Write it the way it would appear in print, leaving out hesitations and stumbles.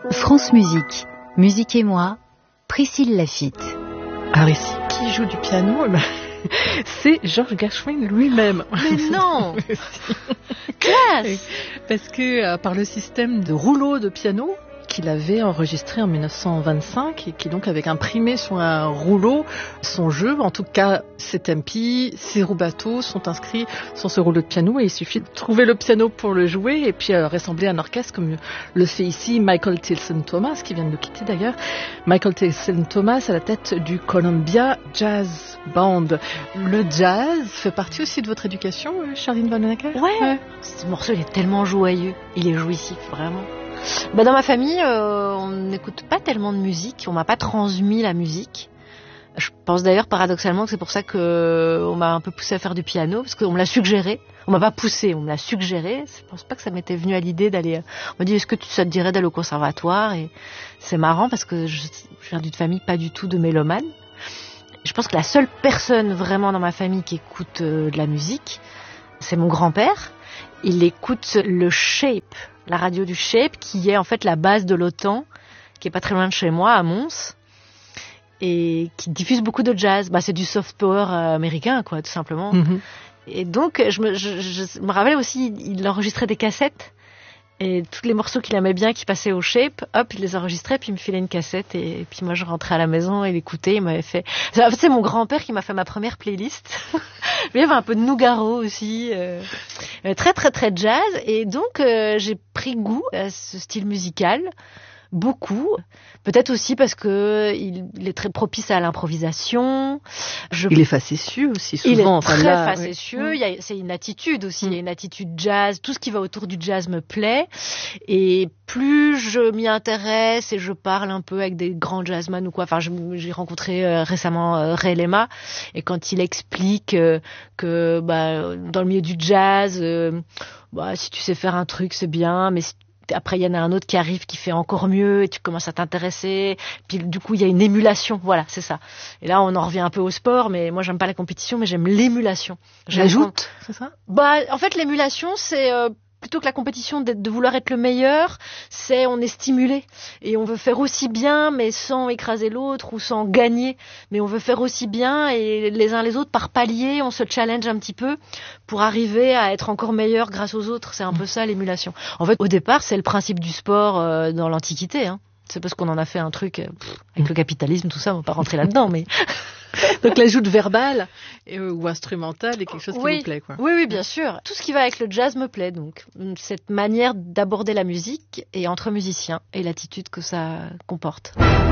France Musique, Musique et moi, Priscille Laffitte. Alors ici, qui joue du piano? C'est George Gershwin lui-même. Mais non. Classe. Parce que par le système de rouleau de piano qu'il avait enregistré en 1925 et qui donc avait imprimé sur un rouleau son jeu, en tout cas ses tempi, ses rubato sont inscrits sur ce rouleau de piano et il suffit de trouver le piano pour le jouer et puis rassembler un orchestre comme le fait ici Michael Tilson Thomas qui vient de nous quitter d'ailleurs. Michael Tilson Thomas à la tête du Columbia Jazz Band. Le jazz fait partie aussi de votre éducation, Charline Vanhoenacker? Ouais. Ce morceau il est tellement joyeux, il est jouissif vraiment. Dans ma famille, on n'écoute pas tellement de musique, on m'a pas transmis la musique. Je pense d'ailleurs paradoxalement que c'est pour ça qu'on m'a un peu poussé à faire du piano, parce qu'on me l'a suggéré. On m'a pas poussé, on me l'a suggéré. Je pense pas que ça m'était venu à l'idée d'aller... On m'a dit, est-ce que ça te dirait d'aller au conservatoire? Et c'est marrant parce que je viens d'une famille pas du tout de mélomane. Je pense que la seule personne vraiment dans ma famille qui écoute de la musique, c'est mon grand-père. Il écoute le Shape, la radio du Shape, qui est en fait la base de l'OTAN, qui est pas très loin de chez moi, à Mons, et qui diffuse beaucoup de jazz. C'est du soft power américain, quoi, tout simplement. Mm-hmm. Et donc, je me rappelle aussi, il enregistrait des cassettes, et tous les morceaux qu'il aimait bien, qui passaient au Shape, hop, il les enregistrait, puis il me filait une cassette, et puis moi je rentrais à la maison, et il écoutait, il m'avait fait... En fait, c'est mon grand-père qui m'a fait ma première playlist. Il y avait un peu de Nougaro aussi, très très très jazz, et donc j'ai pris goût à ce style musical, beaucoup. Peut-être aussi parce que il est très propice à l'improvisation. Il est facétieux aussi, souvent. Il est très facétieux. Oui. C'est une attitude aussi, une attitude jazz. Tout ce qui va autour du jazz me plaît. Et plus je m'y intéresse et je parle un peu avec des grands jazzmen ou quoi. Enfin, j'ai rencontré récemment Ray Lema. Et quand il explique que dans le milieu du jazz, si tu sais faire un truc, c'est bien, mais après, il y en a un autre qui arrive qui fait encore mieux et tu commences à t'intéresser. Puis du coup, il y a une émulation. Voilà, c'est ça. Et là, on en revient un peu au sport, mais moi, j'aime pas la compétition, mais j'aime l'émulation. J'ajoute, c'est ça? En fait, l'émulation, c'est plutôt que la compétition de vouloir être le meilleur, on est stimulé et on veut faire aussi bien, mais sans écraser l'autre ou sans gagner. Mais on veut faire aussi bien et les uns les autres, par palier, on se challenge un petit peu pour arriver à être encore meilleur grâce aux autres. C'est un peu ça l'émulation. En fait, au départ, c'est le principe du sport dans l'Antiquité. C'est parce qu'on en a fait un truc avec le capitalisme, tout ça, on va pas rentrer là-dedans, mais... Donc l'ajout verbal ou instrumental est quelque chose qui vous plaît, quoi. Oui, bien sûr. Tout ce qui va avec le jazz me plaît, donc cette manière d'aborder la musique et entre musiciens et l'attitude que ça comporte.